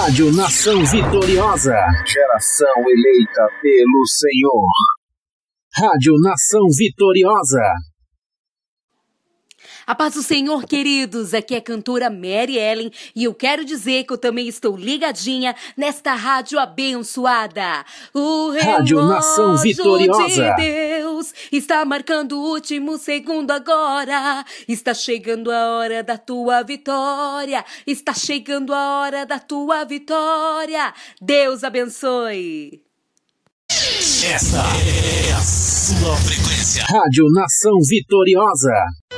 Rádio Nação Vitoriosa. Geração eleita pelo Senhor. Rádio Nação Vitoriosa. A paz do Senhor, queridos, aqui é a cantora Mary Ellen e eu quero dizer que eu também estou ligadinha nesta rádio abençoada. O Rádio Nação Vitoriosa. de Deus está marcando o último segundo agora. Está chegando a hora da tua vitória. Está chegando a hora da tua vitória. Deus abençoe. Esta é a sua frequência. Rádio Nação Vitoriosa.